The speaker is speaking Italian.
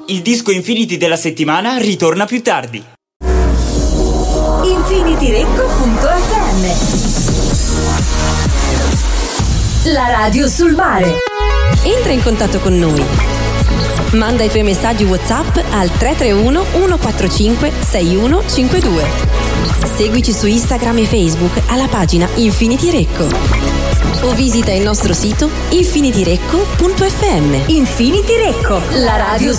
il disco Infinity della settimana ritorna più tardi. infinityrecco.fm, la radio sul mare. Entra in contatto con noi. Manda i tuoi messaggi WhatsApp al 331 145 6152. Seguici su Instagram e Facebook alla pagina Infinity Recco. O visita il nostro sito infinityrecco.fm. Infinity Recco, la radio